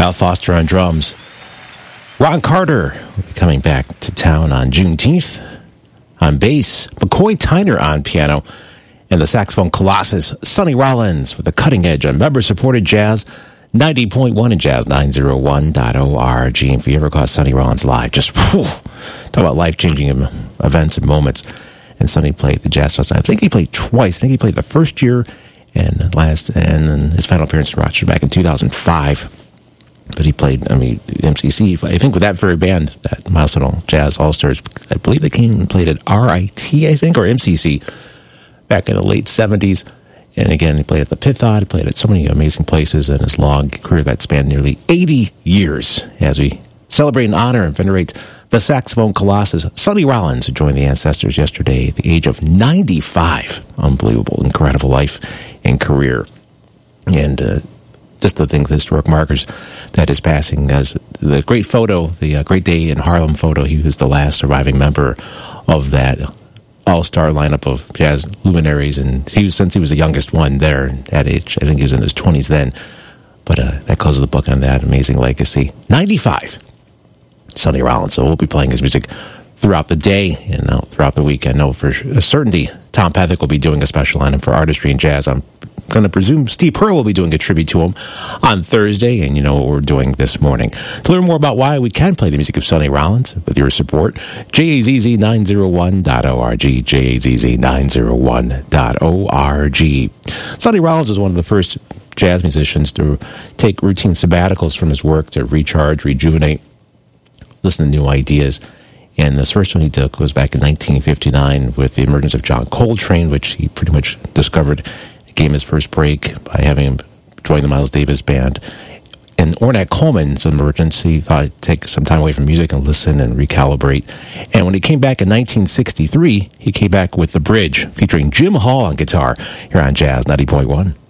Hal Foster on drums. Ron Carter will be coming back to town on Juneteenth. On bass, McCoy Tyner on piano. And the saxophone colossus, Sonny Rollins, with the cutting edge on member-supported jazz, 90.1 and jazz901.org. And if you ever caught Sonny Rollins live, just talk about life-changing events and moments. And Sonny played the Jazz Festival. I think he played twice. I think he played the first year and then his final appearance in Rochester back in 2005. But he played, MCC, I think with that very band, that Milestone Jazz All-Stars, I believe they came and played at RIT, I think, or MCC, back in the late 70s. And again, he played at the Python, he played at so many amazing places in his long career that spanned nearly 80 years as we celebrate and honor and venerate the saxophone colossus, Sonny Rollins, who joined the Ancestors yesterday at the age of 95. Unbelievable, incredible life and career. And just the things, the historic markers that is passing. As the great photo, the Great Day in Harlem photo, he was the last surviving member of that all-star lineup of jazz luminaries, and since he was the youngest one there at that age, I think he was in his 20s then. But that closes the book on that amazing legacy. 95, Sonny Rollins. So we'll be playing his music throughout the day and throughout the week. I know for a certainty Tom Pethick will be doing a special on him for Artistry and Jazz. I'm going to presume Steve Pearl will be doing a tribute to him on Thursday, and you know what we're doing this morning. To learn more about why we can play the music of Sonny Rollins with your support, jazz901.org, jazz901.org. Sonny Rollins was one of the first jazz musicians to take routine sabbaticals from his work to recharge, rejuvenate, listen to new ideas. And the first one he took was back in 1959 with the emergence of John Coltrane, which he pretty much discovered, gave him his first break by having him join the Miles Davis Band. And Ornette Coleman's emergence, he thought he'd take some time away from music and listen and recalibrate. And when he came back in 1963, he came back with The Bridge, featuring Jim Hall on guitar, here on Jazz 90.1.